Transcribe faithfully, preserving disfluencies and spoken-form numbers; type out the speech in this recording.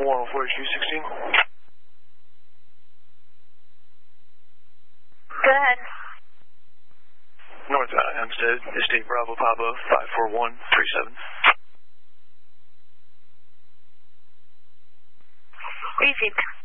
one oh four H Q sixteen. Go ahead. Northbound Hempstead, Estate Bravo Papa, five four one three seven. Receive.